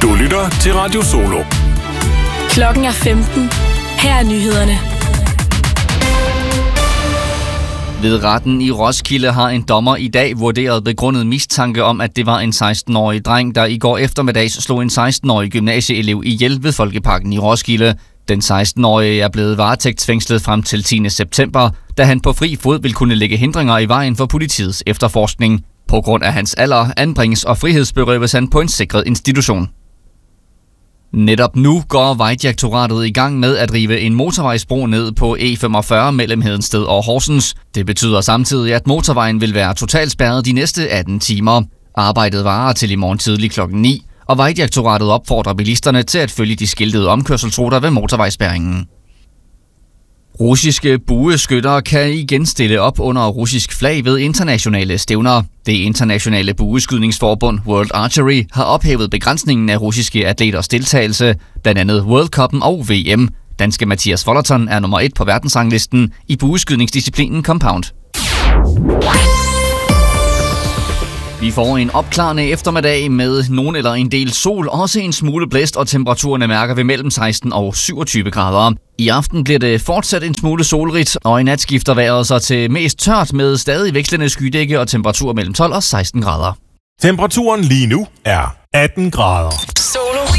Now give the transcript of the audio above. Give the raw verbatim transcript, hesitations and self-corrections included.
Du lytter til Radio Solo. Klokken er femten. Her er nyhederne. Ved retten i Roskilde har en dommer i dag vurderet begrundet mistanke om, at det var en seksten-årig dreng, der i går eftermiddags slog en seksten-årig gymnasieelev ihjel ved Folkeparken i Roskilde. Den seksten-årige er blevet varetægtsfængslet frem til tiende september, da han på fri fod vil kunne lægge hindringer i vejen for politiets efterforskning. På grund af hans alder anbringes og frihedsberøves han på en sikret institution. Netop nu går Vejdirektoratet i gang med at rive en motorvejsbro ned på E femogfyrre mellem Hedensted og Horsens. Det betyder samtidig, at motorvejen vil være totalt spærret de næste atten timer. Arbejdet varer til i morgen tidlig klokken ni, og Vejdirektoratet opfordrer bilisterne til at følge de skiltede omkørselsruter ved motorvejsspærringen. Russiske bueskyttere kan igen stille op under russisk flag ved internationale stævner. Det internationale bueskydningsforbund World Archery har ophævet begrænsningen af russiske atleters deltagelse, blandt andet World Cup'en og V M. Danske Mathias Follerton er nummer et på verdensranglisten i bueskydningsdisciplinen Compound. Vi får en opklarende eftermiddag med nogen eller en del sol, også en smule blæst, og temperaturerne mærker ved mellem seksten og syvogtyve grader. I aften bliver det fortsat en smule solrigt, og i nat skifter vejret sig til mest tørt med stadig vekslende skydække og temperatur mellem tolv og seksten grader. Temperaturen lige nu er atten grader. Solo